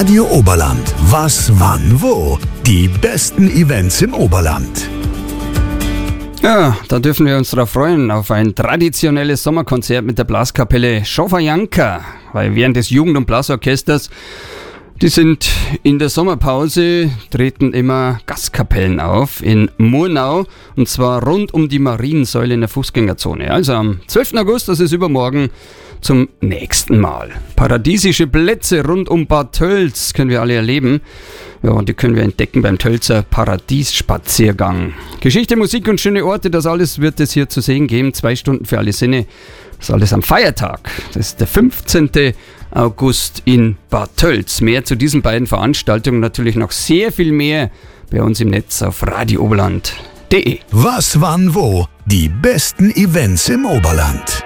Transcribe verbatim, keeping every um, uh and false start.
Radio Oberland. Was, wann, wo? Die besten Events im Oberland. Ja, da dürfen wir uns darauf freuen, auf ein traditionelles Sommerkonzert mit der Blaskapelle Schofajanka. Weil während des Jugend- und Blasorchesters, die sind in der Sommerpause, treten immer Gastkapellen auf in Murnau. Und zwar rund um die Mariensäule in der Fußgängerzone. Also am zwölften August, das ist übermorgen, zum nächsten Mal. Paradiesische Plätze rund um Bad Tölz können wir alle erleben. Ja, und die können wir entdecken beim Tölzer Paradiesspaziergang. Geschichte, Musik und schöne Orte, das alles wird es hier zu sehen geben. Zwei Stunden für alle Sinne. Das alles am Feiertag. Das ist der fünfzehnten August in Bad Tölz. Mehr zu diesen beiden Veranstaltungen, natürlich noch sehr viel mehr bei uns im Netz auf radio oberland punkt de. Was, wann, wo? Die besten Events im Oberland.